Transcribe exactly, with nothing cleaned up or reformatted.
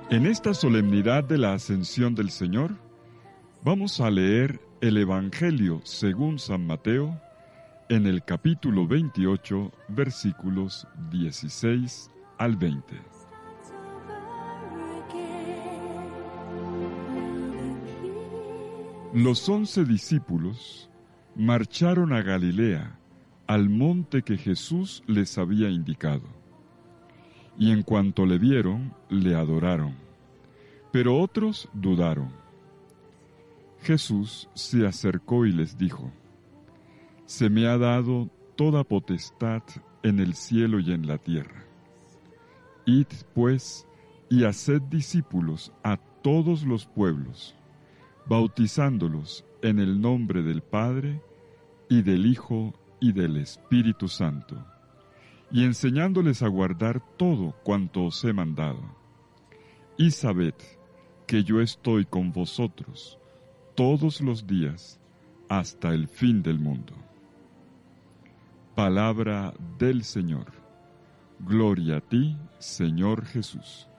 En esta solemnidad de la Ascensión del Señor, vamos a leer el Evangelio según San Mateo, en el capítulo veintiocho, versículos dieciséis al veinte. Los once discípulos marcharon a Galilea, al monte que Jesús les había indicado. Y en cuanto le vieron, le adoraron, pero otros dudaron. Jesús se acercó y les dijo: Se me ha dado toda potestad en el cielo y en la tierra. Id, pues, y haced discípulos a todos los pueblos, bautizándolos en el nombre del Padre, y del Hijo, y del Espíritu Santo, y enseñándoles a guardar todo cuanto os he mandado. Y sabed que yo estoy con vosotros todos los días hasta el fin del mundo. Palabra del Señor. Gloria a ti, Señor Jesús.